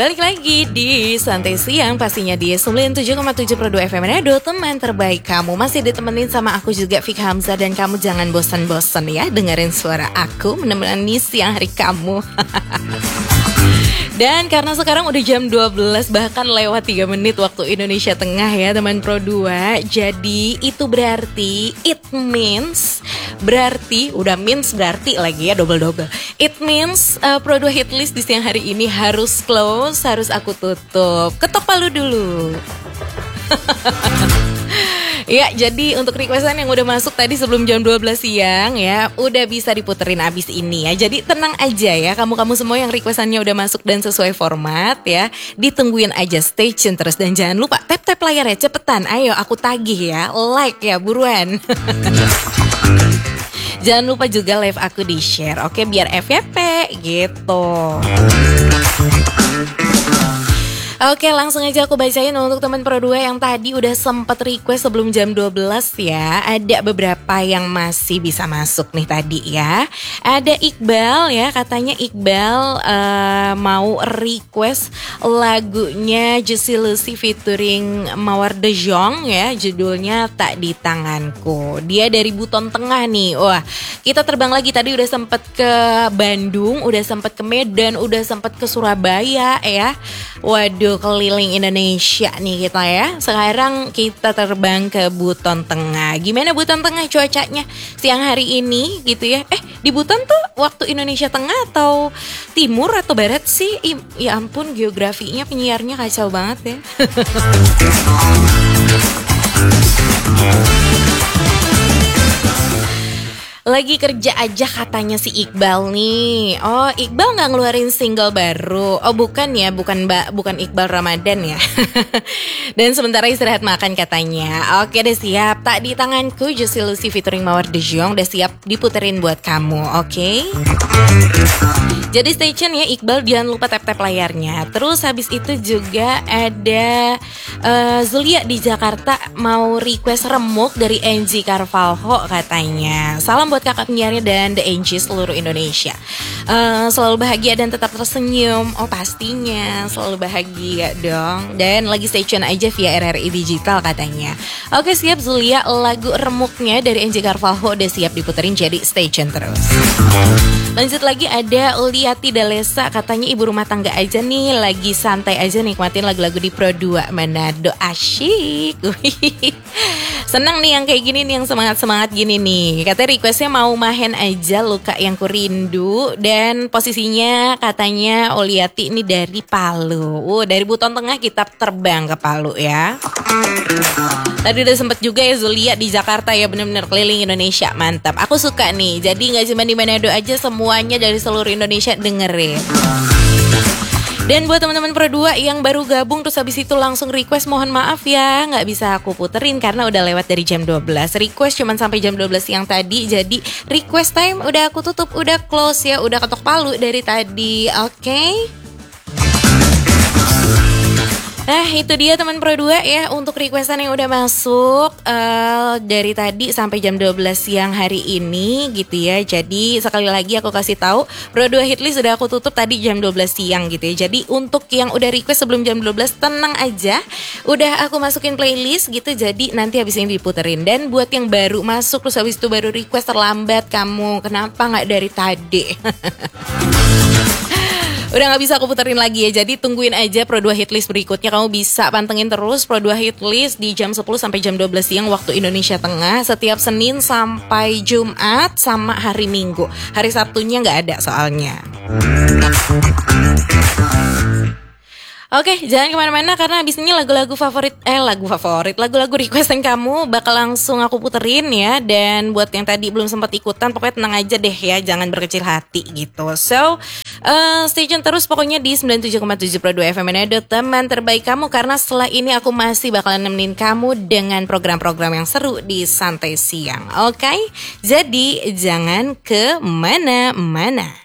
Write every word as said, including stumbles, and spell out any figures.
Balik lagi di Santai Siang, pastinya di sembilan puluh tujuh koma tujuh Pro dua F M Radio, teman terbaik kamu. Masih ditemenin sama aku juga, Fik Hamzah. Dan kamu jangan bosan-bosan ya dengerin suara aku menemani siang hari kamu. Dan karena sekarang udah jam dua belas, bahkan lewat tiga menit waktu Indonesia Tengah ya teman Pro dua. Jadi itu berarti, it means, berarti, udah means berarti lagi ya, double-double. It means uh, Pro dua Hitlist di siang hari ini harus close, harus aku tutup. Ketok palu dulu. Ya, jadi untuk requestan yang udah masuk tadi sebelum jam dua belas siang ya, udah bisa diputerin abis ini ya. Jadi tenang aja ya, kamu-kamu semua yang requestannya udah masuk dan sesuai format ya, ditungguin aja, stay tune terus. Dan jangan lupa tap-tap layar ya, cepetan, ayo aku tagih ya, like ya, buruan. Jangan lupa juga live aku di share, oke, biar F Y P gitu. Oke, langsung aja aku bacain untuk teman Pro dua yang tadi udah sempet request sebelum jam dua belas ya. Ada beberapa yang masih bisa masuk nih tadi ya. Ada Iqbal ya, katanya Iqbal uh, mau request lagunya Juicy Lucy featuring Mawar De Jong ya, judulnya Tak Di Tanganku. Dia dari Buton Tengah nih. Wah, kita terbang lagi, tadi udah sempet ke Bandung, udah sempet ke Medan, udah sempet ke Surabaya ya. Waduh, keliling Indonesia nih kita ya. Sekarang kita terbang ke Buton Tengah. Gimana Buton Tengah cuacanya siang hari ini gitu ya? Eh, di Buton tuh waktu Indonesia Tengah atau Timur atau Barat sih? Ya ampun, geografinya penyiarnya kacau banget ya. Lagi kerja aja katanya si Iqbal nih. Oh, Iqbal gak ngeluarin single baru. Oh bukan ya, bukan mbak, bukan Iqbal Ramadan ya. Dan sementara istirahat makan katanya. Oke deh, siap. Tak Di Tanganku Juicy Lucy featuring Mawar De Jong udah siap diputerin buat kamu, oke? Okay? Jadi stay tune ya Iqbal, jangan lupa tap-tap layarnya. Terus habis itu juga ada uh, Zulia di Jakarta mau request remuk dari Angie Carvalho katanya. Salam buat kakak penyiarnya dan The Angie seluruh Indonesia. uh, Selalu bahagia dan tetap tersenyum. Oh pastinya selalu bahagia dong. Dan lagi stay tune aja via R R I Digital katanya. Oke siap Zulia, lagu remuknya dari Angie Carvalho udah siap diputerin, jadi stay tune terus. Lanjut lagi ada Uliati Dalesa, katanya ibu rumah tangga aja nih, lagi santai aja nikmatin lagu-lagu di Pro dua Manado, asyik. Senang nih yang kayak gini nih, yang semangat-semangat gini nih. Katanya requestnya mau mahen aja Luka Yang Kurindu. Dan posisinya katanya Uliati ini dari Palu. uh, Dari Buton Tengah kita terbang ke Palu ya. Tadi udah sempet juga ya Zulia di Jakarta ya, bener-bener keliling Indonesia, mantap. Aku suka nih, jadi gak cuma di Manado aja, semuanya dari seluruh Indonesia dengerin. Dan buat teman-teman Pro dua yang baru gabung terus habis itu langsung request, mohon maaf ya gak bisa aku puterin karena udah lewat dari jam dua belas. Request cuman sampai jam dua belas siang tadi, jadi request time udah aku tutup, udah close ya, udah ketok palu dari tadi, oke? Okay? Nah itu dia teman Pro dua ya, untuk requestan yang udah masuk uh, dari tadi sampai jam dua belas siang hari ini gitu ya. Jadi sekali lagi aku kasih tahu, Pro dua Hitlist sudah aku tutup tadi jam dua belas siang gitu ya. Jadi untuk yang udah request sebelum jam dua belas tenang aja, udah aku masukin playlist gitu, jadi nanti habis ini diputerin. Dan buat yang baru masuk terus habis itu baru request, terlambat kamu, kenapa gak dari tadi? Udah gak bisa aku puterin lagi ya, jadi tungguin aja Pro dua Hitlist berikutnya. Kamu bisa pantengin terus Pro dua Hitlist di jam sepuluh sampai jam dua belas siang waktu Indonesia Tengah, setiap Senin sampai Jumat sama hari Minggu. Hari Sabtunya gak ada soalnya. Oke, jangan kemana-mana karena abis ini lagu-lagu favorit, eh lagu favorit, lagu-lagu requestan kamu bakal langsung aku puterin ya. Dan buat yang tadi belum sempat ikutan, pokoknya tenang aja deh ya, jangan berkecil hati gitu. So, uh, stay tune terus pokoknya di sembilan puluh tujuh koma tujuh Pro dua F M Radio, teman terbaik kamu. Karena setelah ini aku masih bakalan nemenin kamu dengan program-program yang seru di Santai Siang. Oke, jadi jangan kemana-mana.